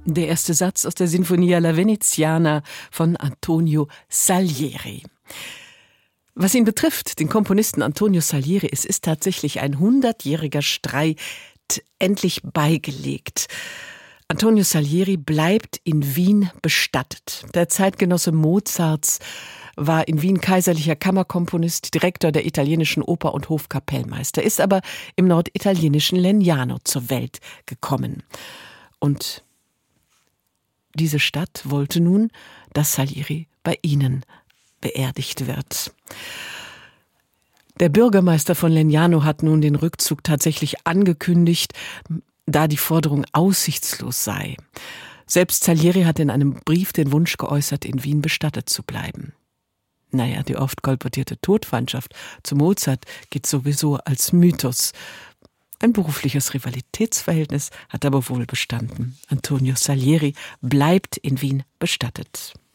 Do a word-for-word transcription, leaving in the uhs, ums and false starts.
Der erste Satz aus der Sinfonia La Veneziana von Antonio Salieri. Was ihn betrifft, den Komponisten Antonio Salieri, es ist tatsächlich ein hundertjähriger Streit endlich beigelegt. Antonio Salieri bleibt in Wien bestattet. Der Zeitgenosse Mozarts war in Wien kaiserlicher Kammerkomponist, Direktor der italienischen Oper und Hofkapellmeister, ist aber im norditalienischen Legnano zur Welt gekommen. Und diese Stadt wollte nun, dass Salieri bei ihnen beerdigt wird. Der Bürgermeister von Legnano hat nun den Rückzug tatsächlich angekündigt, da die Forderung aussichtslos sei. Selbst Salieri hat in einem Brief den Wunsch geäußert, in Wien bestattet zu bleiben. Naja, die oft kolportierte Todfeindschaft zu Mozart geht sowieso als Mythos. Ein berufliches Rivalitätsverhältnis hat aber wohl bestanden. Antonio Salieri bleibt in Wien bestattet.